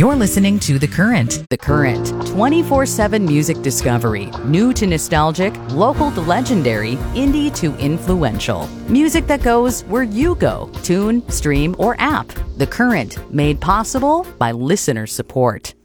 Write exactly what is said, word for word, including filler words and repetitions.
You're listening to The Current. The Current, twenty-four seven music discovery. New to nostalgic, local to legendary, indie to influential. Music that goes where you go. Tune, stream, or app. The Current, made possible by listener support.